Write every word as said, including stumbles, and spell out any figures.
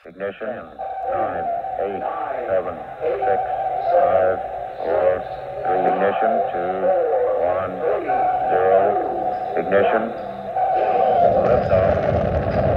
Ignition. Nine, eight, seven, six, five, four, three. Ignition. Two, one, zero. Ignition.